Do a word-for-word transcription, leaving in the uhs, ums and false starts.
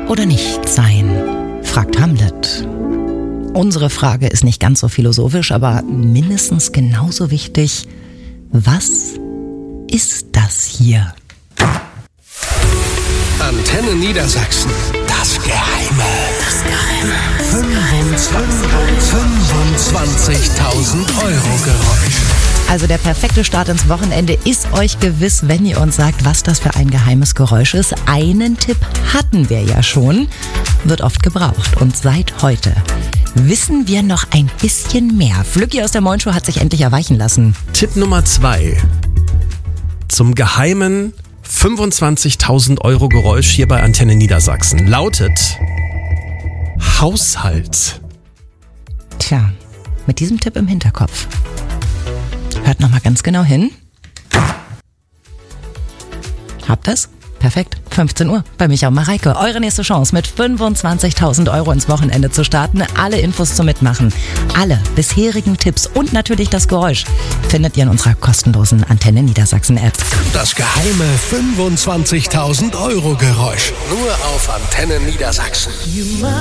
oder nicht sein? Fragt Hamlet. Unsere Frage ist nicht ganz so philosophisch, aber mindestens genauso wichtig. Was ist das hier? Antenne Niedersachsen. Das Geheime. Das Geheime. fünfundzwanzigtausend Euro Geräusch. Also der perfekte Start ins Wochenende ist euch gewiss, wenn ihr uns sagt, was das für ein geheimes Geräusch ist. Einen Tipp hatten wir ja schon, wird oft gebraucht. Und seit heute wissen wir noch ein bisschen mehr. Flücki aus der Moin-Show hat sich endlich erweichen lassen. Tipp Nummer zwei. Zum geheimen fünfundzwanzigtausend Euro Geräusch hier bei Antenne Niedersachsen lautet Haushalt. Tja, mit diesem Tipp im Hinterkopf. Hört nochmal ganz genau hin. Habt ihr's? Perfekt. fünfzehn Uhr bei Micha und Mareike. Eure nächste Chance, mit fünfundzwanzigtausend Euro ins Wochenende zu starten. Alle Infos zum Mitmachen, alle bisherigen Tipps und natürlich das Geräusch findet ihr in unserer kostenlosen Antenne Niedersachsen App. Das geheime fünfundzwanzigtausend Euro Geräusch. Nur auf Antenne Niedersachsen.